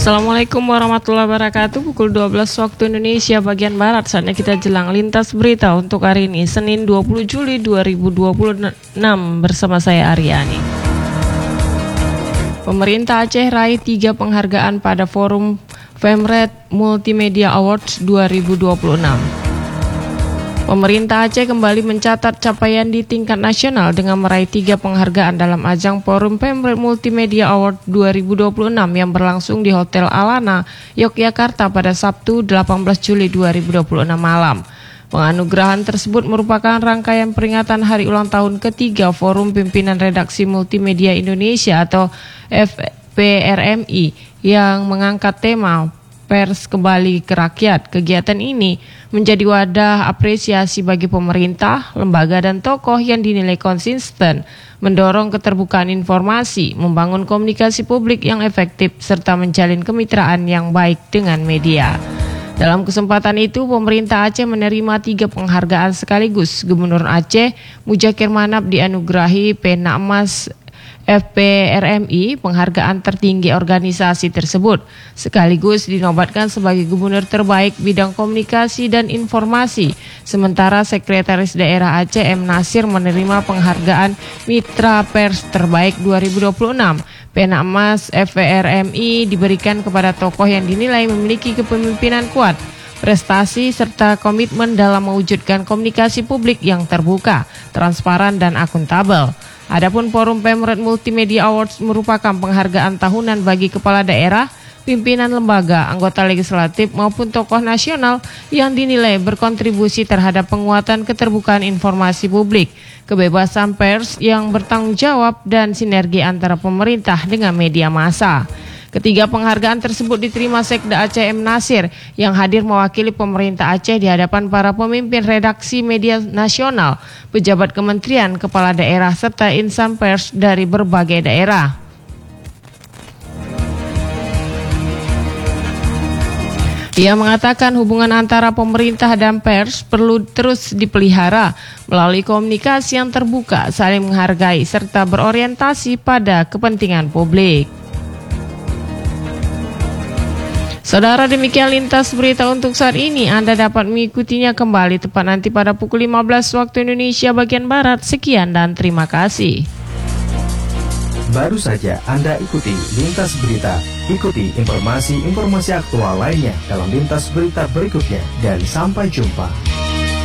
Assalamualaikum warahmatullahi wabarakatuh. Pukul 12 waktu Indonesia bagian Barat. Saatnya kita jelang lintas berita untuk hari ini, Senin 20 Juli 2026 bersama saya Aryani. Pemerintah Aceh raih 3 penghargaan pada Forum Femred Multimedia Awards 2026. Pemerintah Aceh kembali mencatat capaian di tingkat nasional dengan meraih 3 penghargaan dalam ajang Forum Femred Multimedia Award 2026 yang berlangsung di Hotel Alana, Yogyakarta pada Sabtu 18 Juli 2026 malam. Penganugerahan tersebut merupakan rangkaian peringatan hari ulang tahun ketiga Forum Pimpinan Redaksi Multimedia Indonesia atau FPRMI yang mengangkat tema Pers Kembali ke Rakyat. Kegiatan ini menjadi wadah apresiasi bagi pemerintah, lembaga dan tokoh yang dinilai konsisten, mendorong keterbukaan informasi, membangun komunikasi publik yang efektif, serta menjalin kemitraan yang baik dengan media. Dalam kesempatan itu, pemerintah Aceh menerima 3 penghargaan sekaligus. Gubernur Aceh, Mujakir Manap, dianugerahi pena emas FPRMI, penghargaan tertinggi organisasi tersebut, sekaligus dinobatkan sebagai gubernur terbaik bidang komunikasi dan informasi. Sementara Sekretaris Daerah Aceh M. Nasir menerima penghargaan Mitra Pers Terbaik 2026. Pena emas FPRMI diberikan kepada tokoh yang dinilai memiliki kepemimpinan kuat, prestasi serta komitmen dalam mewujudkan komunikasi publik yang terbuka, transparan dan akuntabel. Adapun Forum Femred Multimedia Awards merupakan penghargaan tahunan bagi kepala daerah, pimpinan lembaga, anggota legislatif maupun tokoh nasional yang dinilai berkontribusi terhadap penguatan keterbukaan informasi publik, kebebasan pers yang bertanggung jawab dan sinergi antara pemerintah dengan media massa. Ketiga penghargaan tersebut diterima Sekda Aceh M. Nasir yang hadir mewakili pemerintah Aceh di hadapan para pemimpin redaksi media nasional, pejabat kementerian, kepala daerah, serta insan pers dari berbagai daerah. Ia mengatakan hubungan antara pemerintah dan pers perlu terus dipelihara melalui komunikasi yang terbuka, saling menghargai, serta berorientasi pada kepentingan publik. Saudara, demikian lintas berita untuk saat ini. Anda dapat mengikutinya kembali tepat nanti pada pukul 15 waktu Indonesia bagian Barat. Sekian dan terima kasih. Baru saja Anda ikuti lintas berita. Ikuti informasi-informasi aktual lainnya dalam lintas berita berikutnya. Dan sampai jumpa.